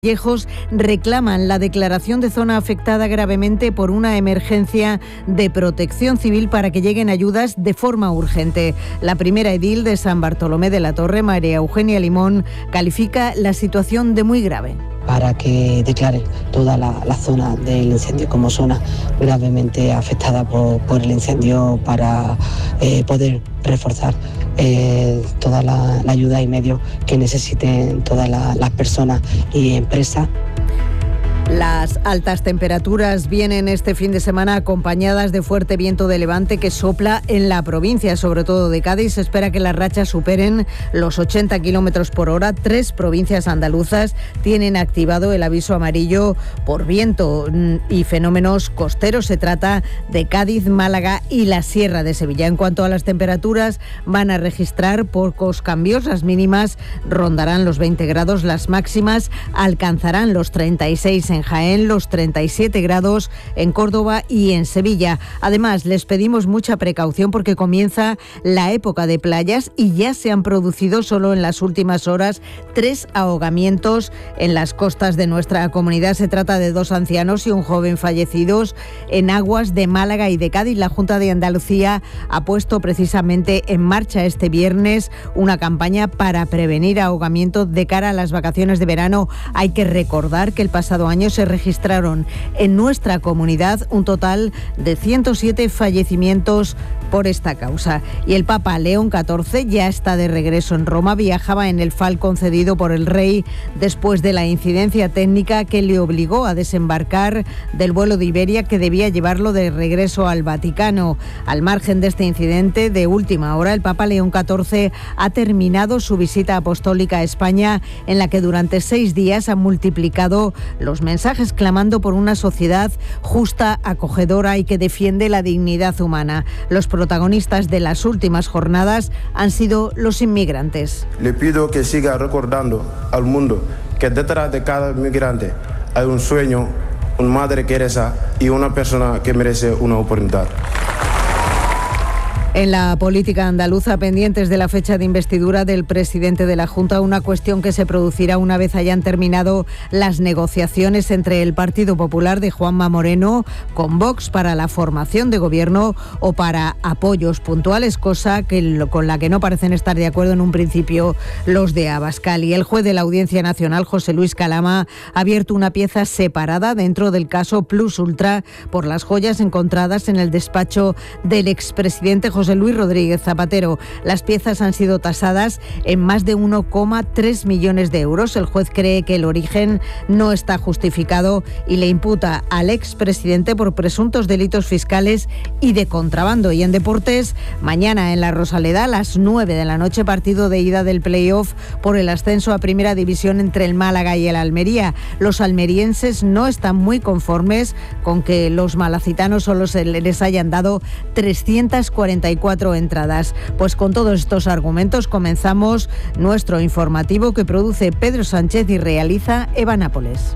Castillejos reclaman la declaración de zona afectada gravemente por una emergencia de protección civil para que lleguen ayudas de forma urgente. La primera edil de San Bartolomé de la Torre, María Eugenia Limón, califica la situación de muy grave. Para que declare toda la zona del incendio como zona gravemente afectada por el incendio para poder reforzar toda la ayuda y medios que necesiten todas las personas y empresas. Las altas temperaturas vienen este fin de semana acompañadas de fuerte viento de levante que sopla en la provincia, sobre todo de Cádiz. Se espera que las rachas superen los 80 kilómetros por hora. 3 provincias andaluzas tienen activado el aviso amarillo por viento y fenómenos costeros. Se trata de Cádiz, Málaga y la Sierra de Sevilla. En cuanto a las temperaturas, van a registrar pocos cambios. Las mínimas rondarán los 20 grados, las máximas alcanzarán los 36 en Jaén, los 37 grados en Córdoba y en Sevilla. Además, les pedimos mucha precaución porque comienza la época de playas y ya se han producido solo en las últimas horas 3 ahogamientos en las costas de nuestra comunidad. Se trata de 2 ancianos y un joven fallecidos en aguas de Málaga y de Cádiz. La Junta de Andalucía ha puesto precisamente en marcha este viernes una campaña para prevenir ahogamientos de cara a las vacaciones de verano. Hay que recordar que el pasado año se registraron en nuestra comunidad un total de 107 fallecimientos por esta causa. Y el Papa León XIV ya está de regreso en Roma. Viajaba en el Falcon cedido por el rey después de la incidencia técnica que le obligó a desembarcar del vuelo de Iberia que debía llevarlo de regreso al Vaticano. Al margen de este incidente de última hora, el Papa León XIV ha terminado su visita apostólica a España, en la que durante 6 días ha multiplicado los mensajes clamando por una sociedad justa, acogedora y que defiende la dignidad humana. Los protagonistas de las últimas jornadas han sido los inmigrantes. Le pido que siga recordando al mundo que detrás de cada inmigrante hay un sueño, una madre que reza y una persona que merece una oportunidad. En la política andaluza, pendientes de la fecha de investidura del presidente de la Junta, una cuestión que se producirá una vez hayan terminado las negociaciones entre el Partido Popular de Juanma Moreno con Vox para la formación de gobierno o para apoyos puntuales, cosa con la que no parecen estar de acuerdo en un principio los de Abascal. Y el juez de la Audiencia Nacional, José Luis Calama, ha abierto una pieza separada dentro del caso Plus Ultra por las joyas encontradas en el despacho del expresidente José Luis Rodríguez Zapatero. Las piezas han sido tasadas en más de 1,3 millones de euros. El juez cree que el origen no está justificado y le imputa al expresidente por presuntos delitos fiscales y de contrabando. Y en deportes, mañana en la Rosaleda a las 9 de la noche, partido de ida del play-off por el ascenso a Primera División entre el Málaga y el Almería. Los almerienses no están muy conformes con que los malacitanos solo se les hayan dado 344 entradas. Pues con todos estos argumentos comenzamos nuestro informativo que produce Pedro Sánchez y realiza Eva Nápoles.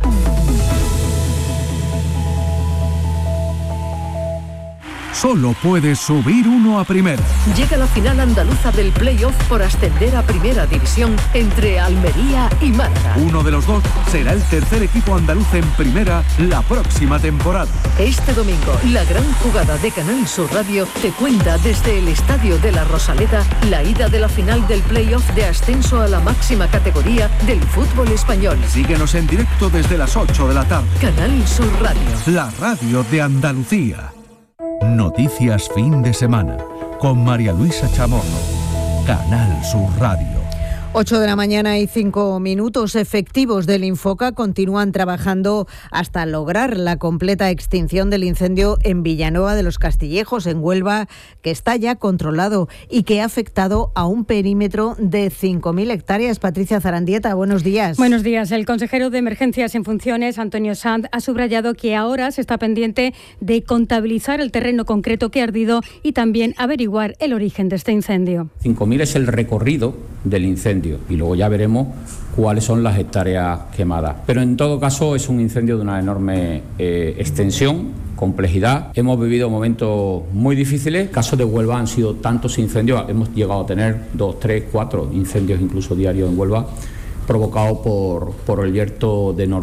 Solo puedes subir uno a primera. Llega la final andaluza del play-off por ascender a Primera División entre Almería y Málaga. Uno de los dos será el tercer equipo andaluz en primera la próxima temporada. Este domingo, la gran jugada de Canal Sur Radio te cuenta desde el Estadio de la Rosaleda la ida de la final del play-off de ascenso a la máxima categoría del fútbol español. Síguenos en directo desde las 8 de la tarde. Canal Sur Radio. La radio de Andalucía. Noticias fin de semana con María Luisa Chamorro. Canal Sur Radio. 8 de la mañana y 5 minutos. Efectivos del Infoca continúan trabajando hasta lograr la completa extinción del incendio en Villanueva de los Castillejos, en Huelva, que está ya controlado y que ha afectado a un perímetro de 5.000 hectáreas. Patricia Zarandieta, buenos días. Buenos días. El consejero de Emergencias en funciones, Antonio Sanz, ha subrayado que ahora se está pendiente de contabilizar el terreno concreto que ha ardido y también averiguar el origen de este incendio. 5.000 es el recorrido del incendio y luego ya veremos cuáles son las hectáreas quemadas. Pero en todo caso es un incendio de una enorme extensión, complejidad. Hemos vivido momentos muy difíciles. En caso de Huelva han sido tantos incendios, hemos llegado a tener 2, 3, 4 incendios incluso diarios en Huelva, provocado por el yerto de Noruega.